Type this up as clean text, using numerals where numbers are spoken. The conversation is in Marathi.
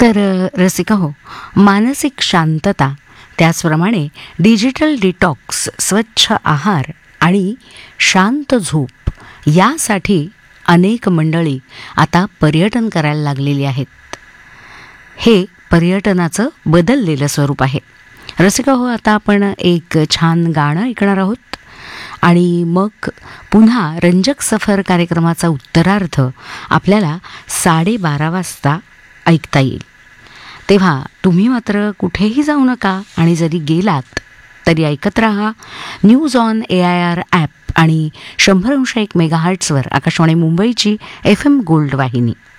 तर रसिका हो, मानसिक शांतता, त्याचप्रमाणे डिजिटल डिटॉक्स, स्वच्छ आहार आणि शांत झोप यासाठी अनेक मंडळी आता पर्यटन करायला लागलेली आहेत. हे पर्यटनाचं बदललेलं स्वरूप आहे. रसिका हो, आता आपण एक छान गाणं ऐकणार आहोत आणि मग पुन्हा रंजक सफर कार्यक्रमाचा उत्तरार्ध आपल्याला 12:30 वाजता ऐकता येईल. तेव्हा तुम्ही मात्र कुठेही जाऊ नका आणि जरी गेलात तरी ऐकत राहा न्यूज ऑन AIR ॲप आणि 100.1 मेगाहर्ट्झवर आकाशवाणी मुंबईची FM गोल्ड वाहिनी.